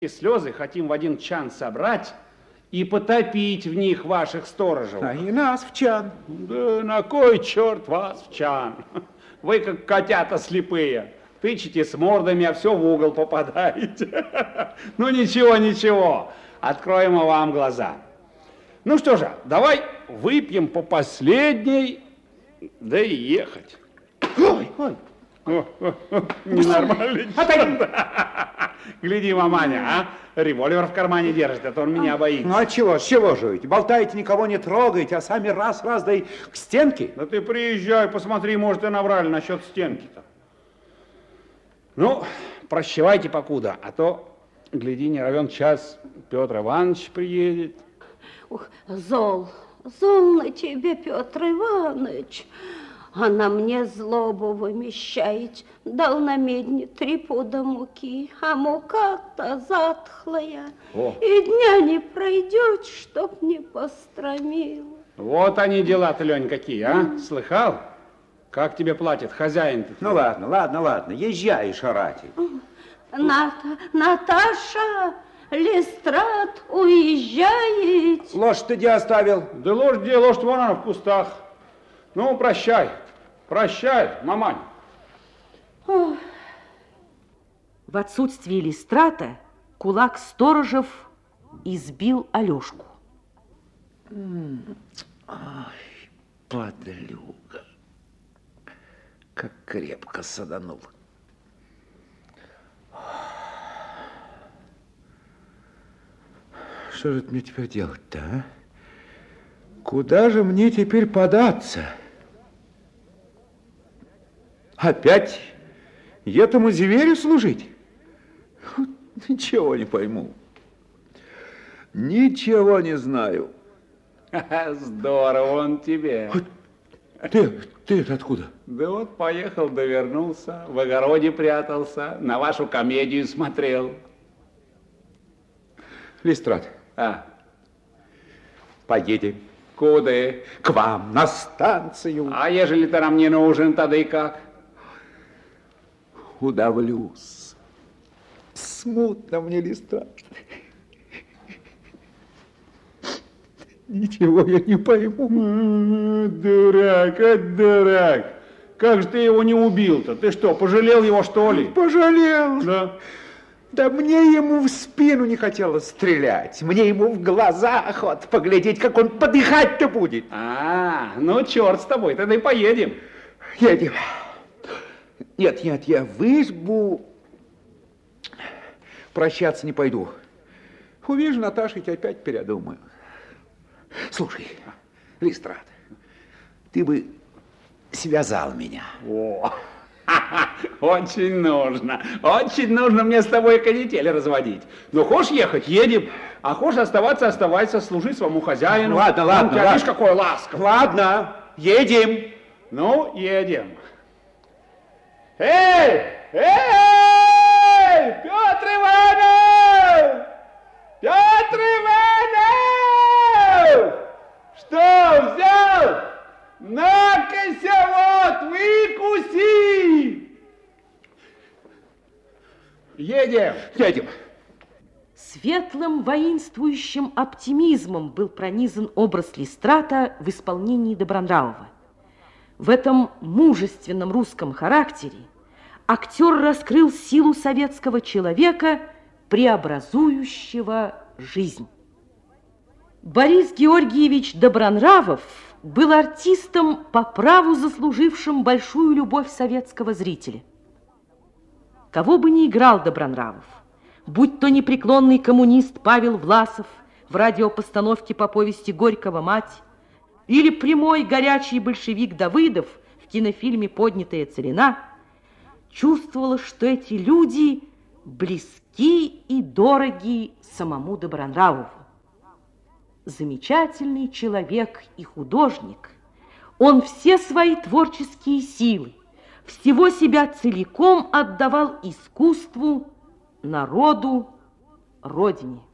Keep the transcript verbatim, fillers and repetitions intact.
И слезы хотим в один чан собрать и потопить в них ваших сторожев. А и нас в чан. Да на кой черт вас в чан? Вы как котята слепые. Тычете с мордами, а все в угол попадаете. Ну ничего, ничего. Откроем вам глаза. Ну что же, давай выпьем по последней, да и ехать. Ой, ой. О, о, о, ненормальный черт. Гляди, маманя, а? Револьвер в кармане держит, а то он меня боится. Ну а чего, с чего же ведь? Болтаете, никого не трогаете, а сами раз-раз, да и к стенке. Да ты приезжай, посмотри, может, и наврали насчет стенки-то. Ну, прощавайте покуда, а то, гляди, не равен час, Петр Иванович приедет. Ух, зол, зол на тебе, Петр Иванович. А на мне злобу вымещает. Дал на медне три пуда муки, а мука-то затхлая. О. И дня не пройдет, чтоб не постромил. Вот они дела-то, Лень, какие, а? Mm. Слыхал? Как тебе платит хозяин-то? Ну ладно, ладно, ладно, езжай, шарати. Ната, Наташа, Листрат уезжает. Лошадь ты где оставил? Да лошадь где? Лошадь вон она в кустах. Ну, прощай, прощай, мамань. В отсутствие Листрата кулак Сторожев избил Алешку. Ай, подлюга. Как крепко саданул. Что же мне теперь делать-то, а? Куда же мне теперь податься? Опять этому зверю служить? Ничего не пойму. Ничего не знаю. Здорово он тебе. Ты, ты это откуда? Да вот поехал, да вернулся, в огороде прятался, на вашу комедию смотрел. Листрат. А? Поедем. Куда? К вам на станцию. А ежели ты нам не нужен, тогда и как? Удавлюсь. Смутно мне, Листрат. Ничего я не пойму. Дурак, а дурак. Как же ты его не убил-то? Ты что, пожалел его, что ли? Пожалел. Да. Да мне ему в спину не хотелось стрелять. Мне ему в глаза охота поглядеть, как он подыхать-то будет. А, ну черт с тобой, тогда и поедем. Едем. Нет, нет, я в избу прощаться не пойду. Увижу Наташу, и опять передумаю. Слушай, Листрат, ты бы связал меня. О, очень нужно, очень нужно мне с тобой канители разводить. Ну, хочешь ехать, едем, а хочешь оставаться, оставайся, служи своему хозяину. Ладно, ладно, ну, тебя, ладно. Видишь, какой ласковый. Ладно, едем. Ну, едем. Эй, эй, Петр Иванов! Петр Иванов! Что взял? На-ка вот, выкуси! Едем. Едем. Светлым воинствующим оптимизмом был пронизан образ Листрата в исполнении Добронравова. В этом мужественном русском характере актер раскрыл силу советского человека, преобразующего жизнь. Борис Георгиевич Добронравов был артистом, по праву заслужившим большую любовь советского зрителя. Кого бы ни играл Добронравов, будь то непреклонный коммунист Павел Власов в радиопостановке по повести Горького «Мать», или прямой горячий большевик Давыдов в кинофильме «Поднятая целина», чувствовала, что эти люди близки и дороги самому Добронравову. Замечательный человек и художник, он все свои творческие силы, всего себя целиком отдавал искусству, народу, родине.